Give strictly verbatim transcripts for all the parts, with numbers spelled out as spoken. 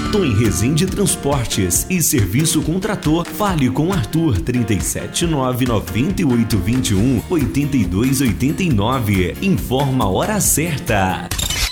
Tom Resende Transportes e Serviço com Trator. Fale com Arthur trinta e sete nove noventa e oito vinte e um oitenta e dois oitenta e nove. Informa a hora certa.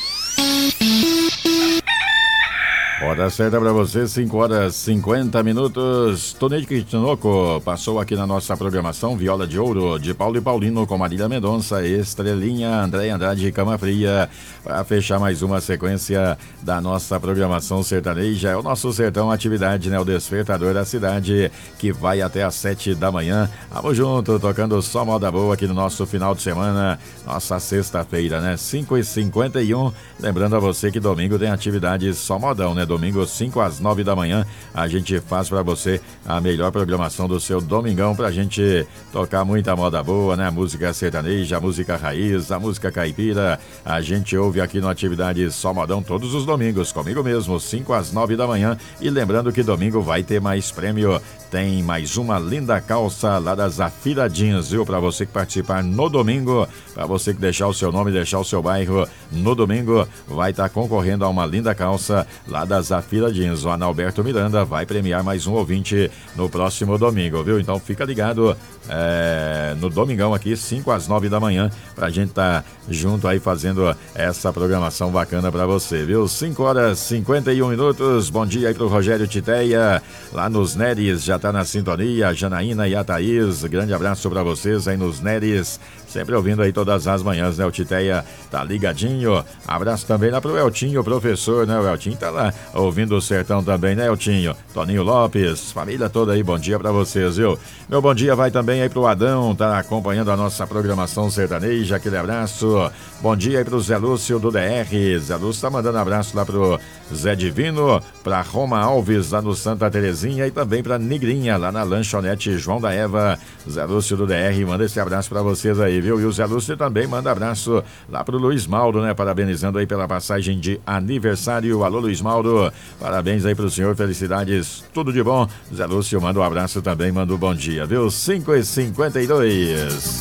Hora certa para você, cinco horas e cinquenta minutos. Tonete Quitinoco passou aqui na nossa programação. Viola de Ouro, de Paulo e Paulino, com Marília Mendonça, Estrelinha, André Andrade e Cama Fria. Para fechar mais uma sequência da nossa programação sertaneja. É o nosso Sertão Atividade, né? O despertador da cidade, que vai até às sete da manhã. Vamos junto, tocando só moda boa aqui no nosso final de semana. Nossa sexta-feira, né? cinco e cinquenta e um. Lembrando a você que domingo tem atividade só modão, né? Domingo, cinco às nove da manhã, a gente faz para você a melhor programação do seu domingão, pra gente tocar muita moda boa, né? Música sertaneja, música raiz, a música caipira. A gente ouve aqui no Atividade Só Modão todos os domingos, comigo mesmo, cinco às nove da manhã. E lembrando que domingo vai ter mais prêmio. Tem mais uma linda calça lá das Zafira Jeans, viu? Pra você que participar no domingo, pra você que deixar o seu nome, deixar o seu bairro no domingo, vai estar tá concorrendo a uma linda calça lá das Zafira Jeans. O Analberto Miranda vai premiar mais um ouvinte no próximo domingo, viu? Então fica ligado é, no domingão aqui, cinco às nove da manhã, pra gente tá junto aí fazendo essa programação bacana pra você, viu? cinco horas e cinquenta e um minutos. Bom dia aí pro Rogério Titeia, lá nos Neres, já tá na sintonia, a Janaína e a Thaís. Grande abraço pra vocês aí nos Neres, sempre ouvindo aí todas as manhãs, né? O Titeia tá ligadinho. Abraço também lá pro Eltinho, professor, né? O Eltinho tá lá ouvindo o Sertão também, né, Eltinho? Toninho Lopes, família toda aí, bom dia pra vocês, viu? Meu bom dia vai também aí pro Adão, tá acompanhando a nossa programação sertaneja, aquele abraço. Bom dia aí pro Zé Lúcio do D R. Zé Lúcio tá mandando abraço lá pro Zé Divino, pra Roma Alves lá no Santa Terezinha e também pra Nigrinha lá na lanchonete João da Eva. Zé Lúcio do D R manda esse abraço pra vocês aí, viu? E o Zé Lúcio também manda abraço lá pro Luiz Mauro, né? Parabenizando aí pela passagem de aniversário. Alô, Luiz Mauro, parabéns aí pro senhor, felicidades, tudo de bom. Zé Lúcio manda um abraço também, manda um bom dia, viu? cinco e cinquenta e dois.